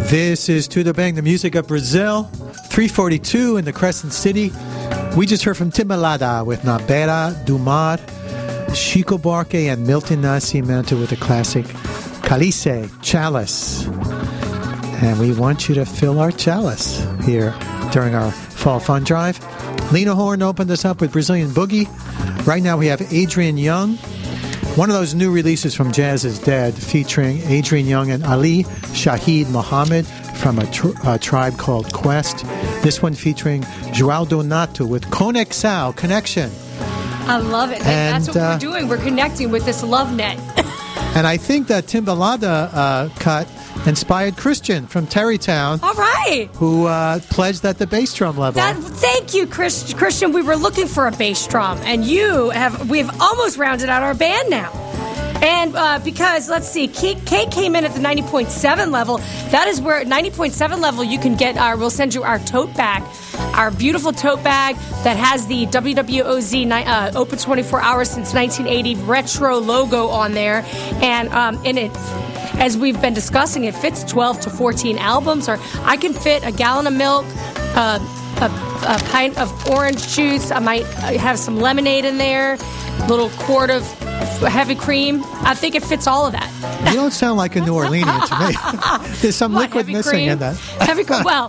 This is Tudo Bang, the music of Brazil. 342 in the Crescent City. We just heard from Timbalada with Na Beira do Mar, Chico Buarque and Milton Nascimento with the classic Calice, Chalice. And we want you to fill our chalice here during our Fall Fun Drive. Lena Horne opened us up with Brazilian Boogie. Right now we have Adrian Young. One of those new releases from Jazz is Dead, featuring Adrian Young and Ali Shahid Muhammad from a tribe called Quest. This one featuring João Donato with Conexão, Connection. I love it. And that's what we're doing. We're connecting with this love net. And I think that Timbalada cut inspired Christian from Terrytown. All right. Who pledged at the bass drum level. Thank you, Christian. We were looking for a bass drum, and we've almost rounded out our band now. And because, let's see, Kate came in at the 90.7 level. That is where at 90.7 level you can get we'll send you our tote bag, our beautiful tote bag that has the WWOZ open 24 hours since 1980 retro logo on there. And in it, as we've been discussing, it fits 12 to 14 albums, or I can fit a gallon of milk, a pint of orange juice. I might have some lemonade in there, a little quart of heavy cream. I think it fits all of that. You don't sound like a New Orleanian to me. There's some liquid missing cream? In that. Heavy cream. Well,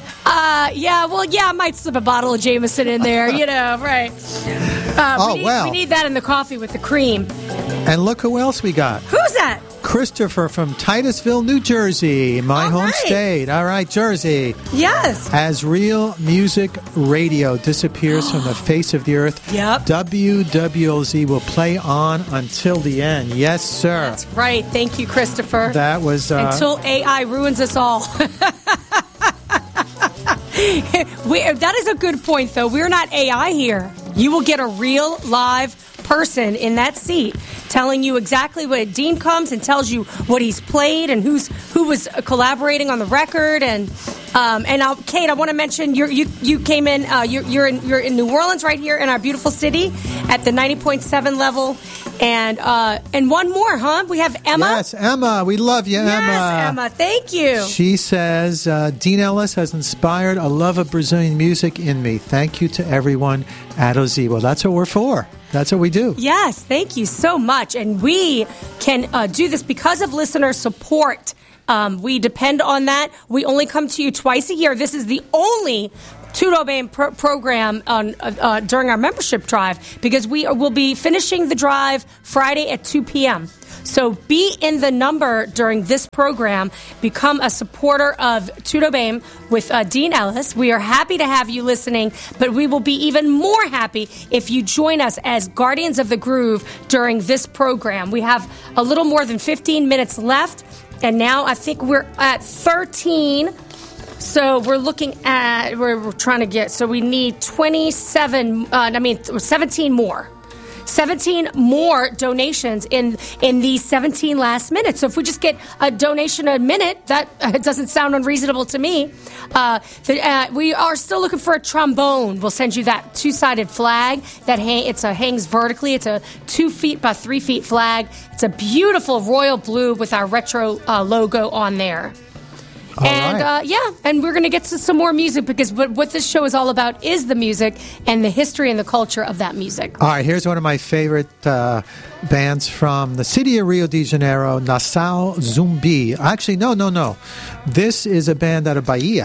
I might slip a bottle of Jameson in there, right. We need that in the coffee with the cream. And look who else we got. Who's that? Christopher from Titusville, New Jersey, my home state. All right, Jersey. Yes. As real music radio disappears from the face of the earth, WWOZ will play on until the end. Yes, sir. That's right. Thank you, Christopher. That was... until AI ruins us all. That is a good point, though. We're not AI here. You will get a real live person in that seat telling you exactly what Dean comes and tells you what he's played and who was collaborating on the record. And now, Kate, I want to mention you came in. You're in New Orleans right here in our beautiful city at the 90.7 level. And one more, huh? We have Emma. Yes, Emma. We love you, Emma. Yes, Emma. Thank you. She says, Dean Ellis has inspired a love of Brazilian music in me. Thank you to everyone at OZ. Well, that's what we're for. That's what we do. Yes, thank you so much. And we can do this because of listener support. We depend on that. We only come to you twice a year. This is the only Tudo Bang program during our membership drive, because we will be finishing the drive Friday at 2 p.m. So be in the number during this program. Become a supporter of Tudo Bang with Dean Ellis. We are happy to have you listening, but we will be even more happy if you join us as Guardians of the Groove during this program. We have a little more than 15 minutes left, and now I think we're at 13. So we're looking at, we're trying to get, so we need 17 more. 17 more donations in these 17 last minutes. So if we just get a donation a minute, that doesn't sound unreasonable to me. We are still looking for a trombone. We'll send you that two-sided flag that hangs vertically. It's a 2 feet by 3 feet flag. It's a beautiful royal blue with our retro logo on there. And we're going to get to some more music, because what this show is all about is the music and the history and the culture of that music. All right, here's one of my favorite bands from the city of Rio de Janeiro, Nação Zumbi. Actually, no. This is a band out of Bahia,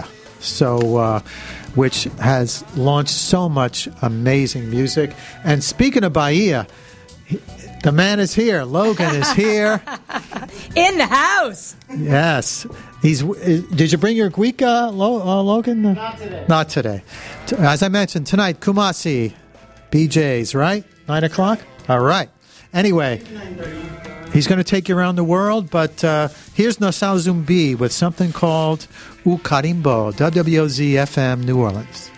which has launched so much amazing music. And speaking of Bahia, the man is here. Logan is here. In the house. Yes. Did you bring your Guica, Logan? Not today. As I mentioned, tonight, Kumasi, BJ's, right? 9 o'clock? All right. Anyway, he's going to take you around the world, but here's Nação Zumbi with something called O Carimbo, WWOZ FM, New Orleans.